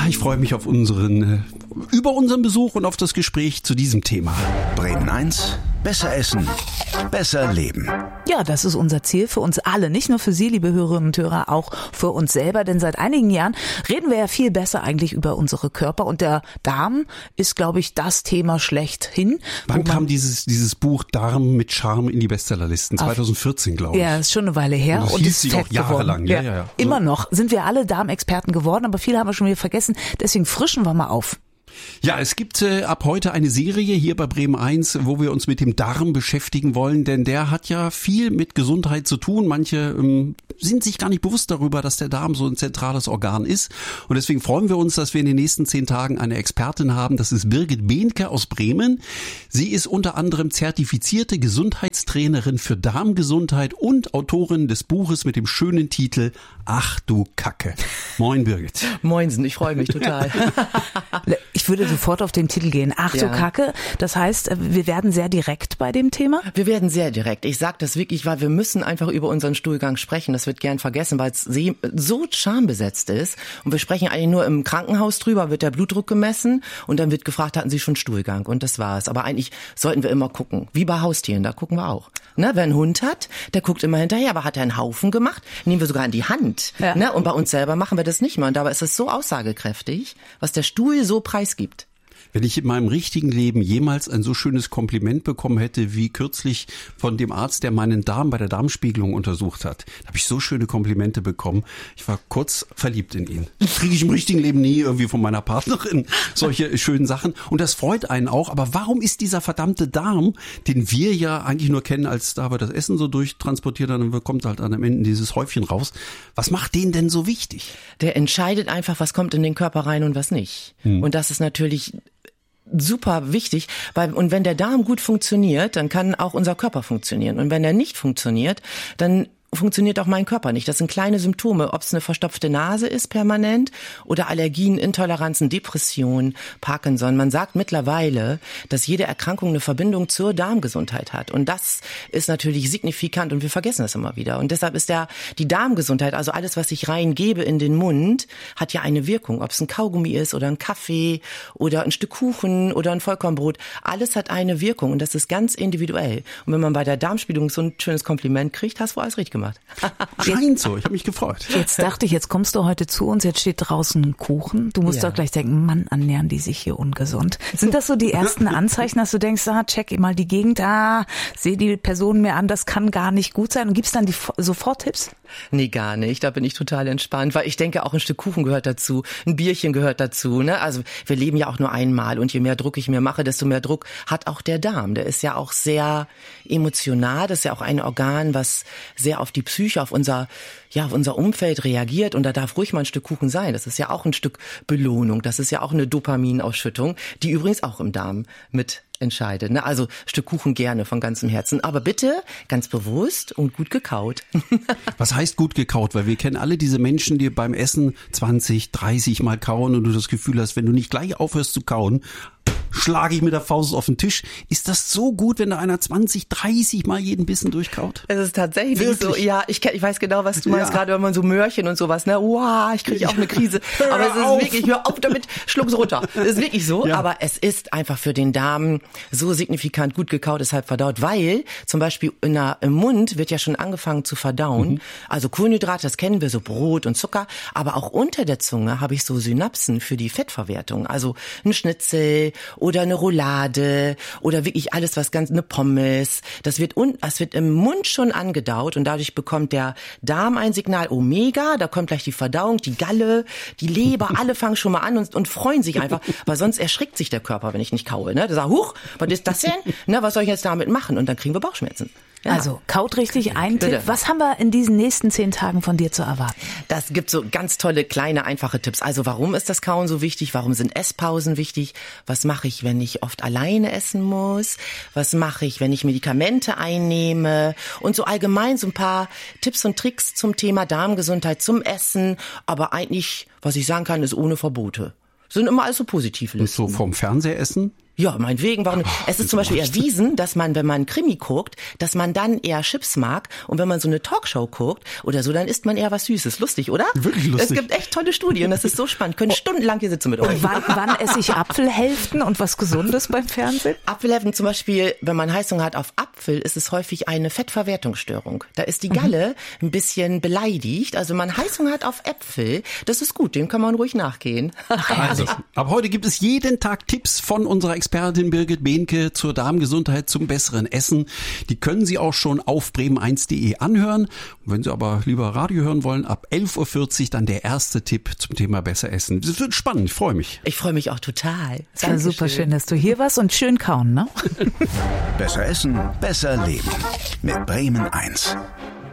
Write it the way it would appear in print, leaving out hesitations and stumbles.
ich freue mich auf über unseren Besuch und auf das Gespräch zu diesem Thema. Bremen 1, besser essen, besser leben. Ja, das ist unser Ziel für uns alle, nicht nur für Sie, liebe Hörerinnen und Hörer, auch für uns selber, denn seit einigen Jahren reden wir ja viel besser eigentlich über unsere Körper und der Darm ist, glaube ich, das Thema schlechthin. Wann kam dieses Buch Darm mit Charme in die Bestsellerlisten? 2014, glaube ich. Ja, ist schon eine Weile her. Und das hieß sich auch jahrelang. Ja. Immer noch sind wir alle Darmexperten geworden, aber viele haben wir schon wieder vergessen, deswegen frischen wir mal auf. Ja, es gibt ab heute eine Serie hier bei Bremen 1, wo wir uns mit dem Darm beschäftigen wollen, denn der hat ja viel mit Gesundheit zu tun. Manche sind sich gar nicht bewusst darüber, dass der Darm so ein zentrales Organ ist. Und deswegen freuen wir uns, dass wir in den nächsten 10 Tagen eine Expertin haben. Das ist Birgit Behnke aus Bremen. Sie ist unter anderem zertifizierte Gesundheitstrainerin für Darmgesundheit und Autorin des Buches mit dem schönen Titel Ach du Kacke. Moin Birgit. Moinsen, ich freue mich total. Ich würde sofort auf den Titel gehen. Ach du Kacke. Das heißt, wir werden sehr direkt bei dem Thema? Wir werden sehr direkt. Ich sage das wirklich, weil wir müssen einfach über unseren Stuhlgang sprechen. Das wird gern vergessen, weil es so schambesetzt ist. Und wir sprechen eigentlich nur im Krankenhaus drüber, wird der Blutdruck gemessen und dann wird gefragt, hatten Sie schon Stuhlgang? Und das war's. Aber eigentlich sollten wir immer gucken. Wie bei Haustieren, da gucken wir auch. Ne, wer einen Hund hat, der guckt immer hinterher. Aber hat er einen Haufen gemacht? Nehmen wir sogar in die Hand. Ja. Ne? Und bei uns selber machen wir das nicht mal. Und dabei ist es so aussagekräftig, was der Stuhl so preisgibt. Wenn ich in meinem richtigen Leben jemals ein so schönes Kompliment bekommen hätte, wie kürzlich von dem Arzt, der meinen Darm bei der Darmspiegelung untersucht hat, da habe ich so schöne Komplimente bekommen. Ich war kurz verliebt in ihn. Das kriege ich im richtigen Leben nie irgendwie von meiner Partnerin, solche schönen Sachen. Und das freut einen auch. Aber warum ist dieser verdammte Darm, den wir ja eigentlich nur kennen, als da wir das Essen so durchtransportiert haben, dann kommt halt am Ende dieses Häufchen raus. Was macht den denn so wichtig? Der entscheidet einfach, was kommt in den Körper rein und was nicht. Und das ist natürlich super wichtig, und wenn der Darm gut funktioniert, dann kann auch unser Körper funktionieren. Und wenn er nicht funktioniert, dann funktioniert auch mein Körper nicht. Das sind kleine Symptome, ob es eine verstopfte Nase ist permanent oder Allergien, Intoleranzen, Depression, Parkinson. Man sagt mittlerweile, dass jede Erkrankung eine Verbindung zur Darmgesundheit hat. Und das ist natürlich signifikant und wir vergessen das immer wieder. Und deshalb ist die Darmgesundheit, also alles, was ich reingebe in den Mund, hat ja eine Wirkung. Ob es ein Kaugummi ist oder ein Kaffee oder ein Stück Kuchen oder ein Vollkornbrot. Alles hat eine Wirkung und das ist ganz individuell. Und wenn man bei der Darmspiegelung so ein schönes Kompliment kriegt, hast du alles richtig gemacht. Scheint so, ich habe mich gefreut. Jetzt dachte ich, jetzt kommst du heute zu uns, jetzt steht draußen ein Kuchen. Du musst doch gleich denken, Mann, ernähren die sich hier ungesund. Sind das so die ersten Anzeichen, dass du denkst, check mal die Gegend, seh die Person mir an, das kann gar nicht gut sein. Und gibt's dann sofort Tipps? Nee, gar nicht. Da bin ich total entspannt, weil ich denke, auch ein Stück Kuchen gehört dazu, ein Bierchen gehört dazu. Ne? Also wir leben ja auch nur einmal und je mehr Druck ich mir mache, desto mehr Druck hat auch der Darm. Der ist ja auch sehr emotional, das ist ja auch ein Organ, was sehr auf die Psyche, auf unser Umfeld reagiert und da darf ruhig mal ein Stück Kuchen sein. Das ist ja auch ein Stück Belohnung, das ist ja auch eine Dopaminausschüttung, die übrigens auch im Darm mit entscheidet. Ne? Also Stück Kuchen gerne von ganzem Herzen, aber bitte ganz bewusst und gut gekaut. Was heißt gut gekaut? Weil wir kennen alle diese Menschen, die beim Essen 20, 30 Mal kauen und du das Gefühl hast, wenn du nicht gleich aufhörst zu kauen, schlage ich mit der Faust auf den Tisch. Ist das so gut, wenn da einer 20, 30 Mal jeden Bissen durchkaut? Es ist tatsächlich Wirklich? So. Ja, ich weiß genau, was du meinst, gerade wenn man so Möhrchen und sowas, ne? Wow, ich kriege auch eine Krise. Aber es ist wirklich, hör auf damit, schluck's runter. Es ist wirklich so, aber es ist einfach für den Darm so signifikant gut gekaut, ist halb verdaut, weil zum Beispiel im Mund wird ja schon angefangen zu verdauen. Also Kohlenhydrate, das kennen wir, so Brot und Zucker, aber auch unter der Zunge habe ich so Synapsen für die Fettverwertung. Also ein Schnitzel oder eine Roulade oder wirklich alles, eine Pommes. Das wird im Mund schon angedaut und dadurch bekommt der Darm ein Signal, Omega, da kommt gleich die Verdauung, die Galle, die Leber, alle fangen schon mal an und freuen sich einfach, weil sonst erschrickt sich der Körper, wenn ich nicht kaue. Ne? Der sagt, huch, was ist das denn? Na, was soll ich jetzt damit machen? Und dann kriegen wir Bauchschmerzen. Ja. Also kaut richtig, ein Tipp. Was haben wir in diesen nächsten 10 Tagen von dir zu erwarten? Das gibt so ganz tolle, kleine, einfache Tipps. Also warum ist das Kauen so wichtig? Warum sind Esspausen wichtig? Was mache ich, wenn ich oft alleine essen muss? Was mache ich, wenn ich Medikamente einnehme? Und so allgemein so ein paar Tipps und Tricks zum Thema Darmgesundheit, zum Essen. Aber eigentlich, was ich sagen kann, ist ohne Verbote. Sind immer alles so positive Listen. Und so vom Fernseher essen? Ja, meinetwegen. Es ist zum Beispiel erwiesen, dass man, wenn man Krimi guckt, dass man dann eher Chips mag. Und wenn man so eine Talkshow guckt oder so, dann isst man eher was Süßes. Lustig, oder? Wirklich lustig. Es gibt echt tolle Studien. Das ist so spannend. Können stundenlang hier sitzen mit euch. Wann esse ich Apfelhälften und was Gesundes beim Fernsehen? Apfelhälften zum Beispiel, wenn man Heißhunger hat auf Apfel, ist es häufig eine Fettverwertungsstörung. Da ist die Galle ein bisschen beleidigt. Also wenn man Heißhunger hat auf Äpfel, das ist gut. Dem kann man ruhig nachgehen. Also, ab heute gibt es jeden Tag Tipps von unserer Expertin Birgit Behnke zur Darmgesundheit, zum besseren Essen. Die können Sie auch schon auf bremen1.de anhören. Und wenn Sie aber lieber Radio hören wollen, ab 11.40 Uhr dann der erste Tipp zum Thema besser essen. Das wird spannend, ich freue mich. Ich freue mich auch total. Es war super schön, dass du hier warst und schön kauen, ne? Besser essen, besser leben. Mit Bremen 1.